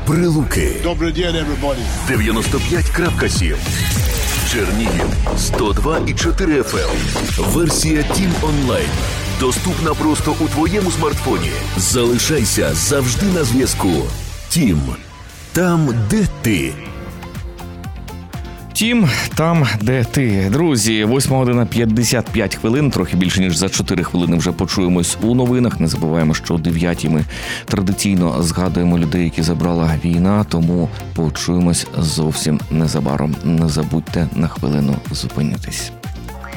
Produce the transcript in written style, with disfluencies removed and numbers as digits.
Прилуки. Добрий день, everybody. 95.7. Чернігів 102,4 FM. Версія Тім онлайн. Доступна просто у твоєму смартфоні. Залишайся завжди на зв'язку. Тім. Там, де ти. Тім, там, де ти. Друзі, 8:55, трохи більше, ніж за 4 хвилини вже почуємось у новинах. Не забуваємо, що о 9:00 ми традиційно згадуємо людей, які забрала війна, тому почуємось зовсім незабаром. Не забудьте на хвилину зупинитись.